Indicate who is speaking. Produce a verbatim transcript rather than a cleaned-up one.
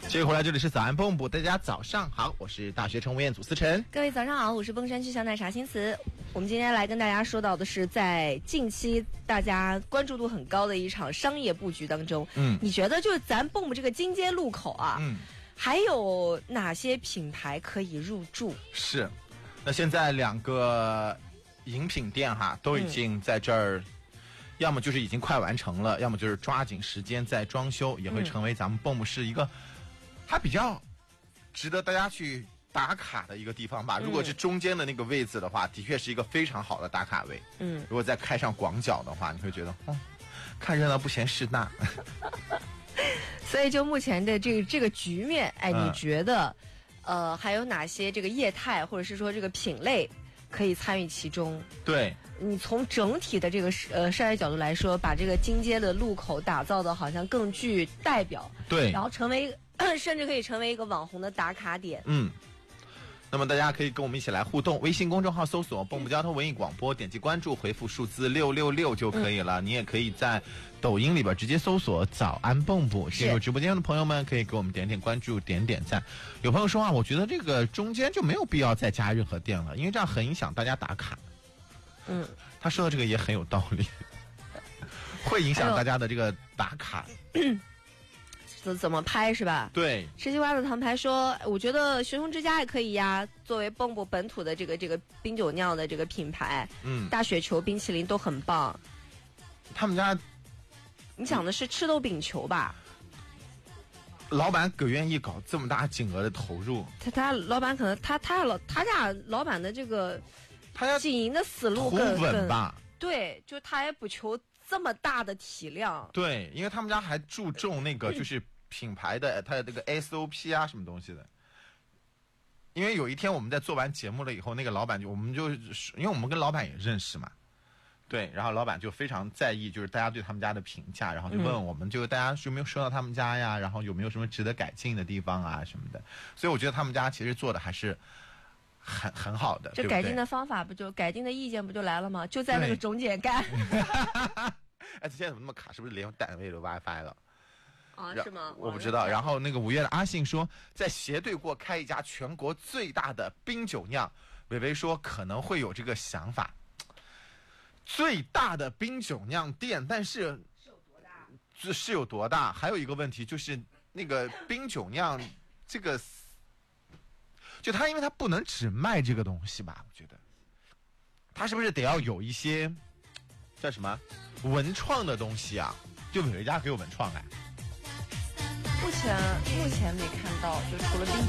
Speaker 1: 接回来，这里是早安蹦蹦，大家早上好，我是大学城吴彦祖思晨。
Speaker 2: 各位早上好，我是崩山区小奶茶新词。我们今天来跟大家说到的是，在近期大家关注度很高的一场商业布局当中，嗯，你觉得就是咱蹦蹦这个金街路口啊，嗯，还有哪些品牌可以入驻？
Speaker 1: 是，那现在两个饮品店哈都已经在这儿。嗯，要么就是已经快完成了，要么就是抓紧时间在装修，也会成为咱们蹦蹦市一个还比较值得大家去打卡的一个地方吧。嗯，如果是中间的那个位置的话，的确是一个非常好的打卡位。嗯，如果再开上广角的话，你会觉得哦，看热闹不嫌事大。
Speaker 2: 所以就目前的这个这个局面，哎，你觉得、嗯、呃还有哪些这个业态或者是说这个品类可以参与其中？
Speaker 1: 对，
Speaker 2: 你从整体的这个呃商业角度来说，把这个金街的路口打造的好像更具代表，
Speaker 1: 对，
Speaker 2: 然后成为甚至可以成为一个网红的打卡点。
Speaker 1: 嗯，那么大家可以跟我们一起来互动，微信公众号搜索蹦蹦交通文艺广播，点击关注，回复数字六六六就可以了。嗯，你也可以在抖音里边直接搜索早安蹦蹦，进入直播间的朋友们可以给我们点点关注，点点赞。有朋友说啊，我觉得这个中间就没有必要再加任何店了，因为这样很影响大家打卡。嗯，他说的这个也很有道理，会影响大家的这个打卡。
Speaker 2: 怎怎么拍是吧？
Speaker 1: 对。
Speaker 2: 吃西瓜的糖牌说，我觉得熊熊之家也可以呀，作为蹦蹦本土的这个这个冰酒酿的这个品牌，嗯，大雪球冰淇淋都很棒。
Speaker 1: 他们家，
Speaker 2: 你讲的是赤豆饼球吧？
Speaker 1: 老板可愿意搞这么大金额的投入？
Speaker 2: 他他老板可能他他老他家老板的这个。
Speaker 1: 他要
Speaker 2: 经营的思路更
Speaker 1: 稳吧？
Speaker 2: 对，就他也不求这么大的体量。
Speaker 1: 对，因为他们家还注重那个就是品牌的他的这个 S O P 啊什么东西的。因为有一天我们在做完节目了以后，那个老板就我们就因为我们跟老板也认识嘛，对，然后老板就非常在意就是大家对他们家的评价，然后就问我们、嗯、就大家有没有说到他们家呀，然后有没有什么值得改进的地方啊什么的。所以我觉得他们家其实做的还是。很很好的，
Speaker 2: 这改进的方法不就改进的意见不就来了吗？就在那个中间干。
Speaker 1: 哎，现在怎么那么卡？是不是连单位都 WiFi 了？
Speaker 2: 啊，是吗？
Speaker 1: 我不知道。然后那个五月的阿信说，在斜对过开一家全国最大的冰酒酿。伟伟说可能会有这个想法，最大的冰酒酿店，但是
Speaker 2: 是有多大？
Speaker 1: 这是有多大？还有一个问题就是那个冰酒酿这个。就他，因为他不能只卖这个东西吧？我觉得，他是不是得要有一些叫什么文创的东西啊？就伟伟家给我文创哎。
Speaker 2: 目前目前没看到，就除了冰。